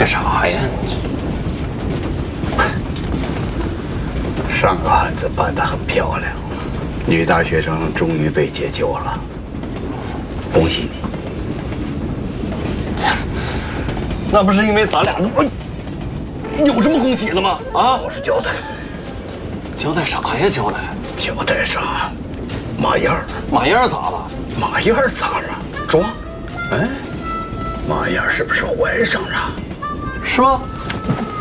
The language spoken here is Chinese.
干啥呀？ 上个案子办得很漂亮，女大学生终于被解救了，恭喜你。 那不是因为咱俩有这么恭喜的吗？啊， 老实交代。 交代啥呀？交代？ 交代啥？马燕儿。 马燕儿咋了？ 马燕儿咋了？装？哎，马燕儿是不是怀上了？ 是吗？